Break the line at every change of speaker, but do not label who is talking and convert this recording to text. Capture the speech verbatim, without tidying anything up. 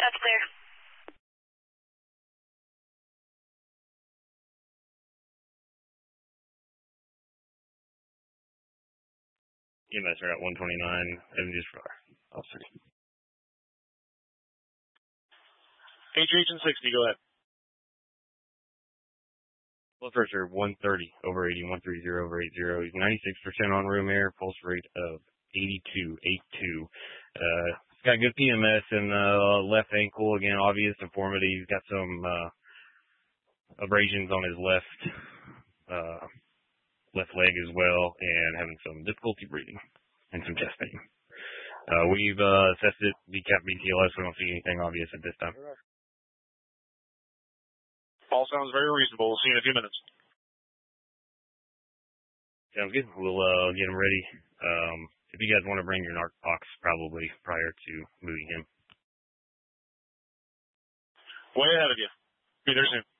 That's clear.
E M S are at one twenty-nine, seventy for officer.
H H and sixty, go ahead.
Blood pressure one thirty over eighty, one thirty over eighty. He's ninety-six percent on room air, pulse rate of eighty-two, eighty-two. Uh, he's got good P M S in the left ankle, again, obvious deformity. He's got some uh, abrasions on his left uh, left leg as well, and having some difficulty breathing and some chest pain. Uh, we've uh, assessed it, B CAP, B T L S. We don't see anything obvious at this time.
All sounds very reasonable. We'll see you in a few minutes.
Sounds good. We'll uh, get him ready. Um, if you guys want to bring your narcotics, probably prior to moving him.
Way ahead of you. Be there soon.